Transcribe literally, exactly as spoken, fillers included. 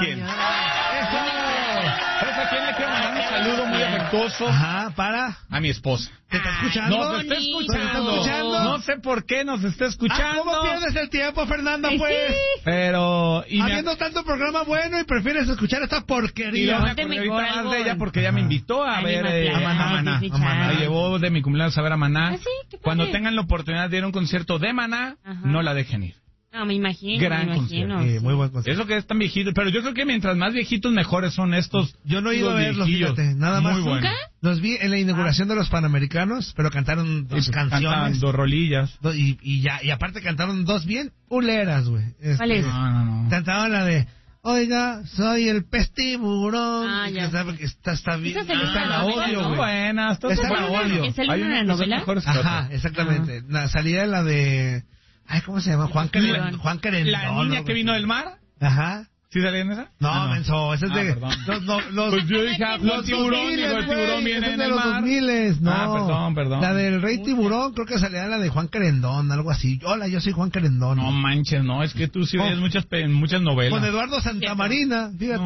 quién? Dios. ¿Sabes a quién le quiero mandar un saludo muy afectuoso? Ajá, para. A mi esposa. ¿Te está escuchando? Nos está bonito. escuchando. ¿Te está escuchando? No sé por qué nos está Ah, escuchando. ¿cómo pierdes el tiempo, Fernanda, Sí, pues? sí. Pero... Y me, Habiendo tanto programa bueno y prefieres escuchar esta y porquería. luego me Ponte acordé mejor ahorita más algo. de ella porque ella me invitó a ver Anímate. eh, A a Maná, Maná. Disney a Maná. Me Channel. llevó de mi cumpleaños a ver a Maná. Ah, sí, qué padre. Cuando tengan la oportunidad de ir a un concierto de Maná, Ajá. no la dejen ir. No, me imagino, Gran me imagino. concierto. Sí, muy buen concierto. Eso que es tan viejito, pero yo creo que mientras más viejitos mejores son estos. Yo no he ido a los verlos, viejillos. fíjate, nada más. Muy bueno. ¿Nunca? Los vi en la inauguración de los Panamericanos, pero cantaron dos Y canciones. cantan dos rolillas. Do- y, y ya, y aparte cantaron dos bien huleras, güey. Este, ¿Cuál es? No, no, no. Cantaban la de, oiga, soy el pez tiburón. Ah, y ya. que sabe que está, está bien. Esa salió Esa en la la novela, odio, ¿no? güey. Buenas, todas Esa son la buenas. odio. ¿Es el Hay una unas que son novela? mejores que Ajá, otras. exactamente. La salida de la de, ay, ¿cómo se llama? Juan Querendón. Tiburón. Juan Querendón. La niña algo que vino así. del mar. Ajá. ¿Sí salía en esa? No, Ah, menso, ese es Ah, de... perdón. Los, los, los, Pues yo dije, ah, Los los tiburón, dos digo, el miles, tiburón güey, viene ese es en de el los mar. dos miles, no. Ah, perdón, perdón. La del Rey Tiburón, creo que salía la de Juan Querendón, algo así. Hola, yo soy Juan Querendón. No manches, no, es que tú sí Oh. ves muchas, pe- muchas novelas. Con Eduardo Santamarina, fíjate.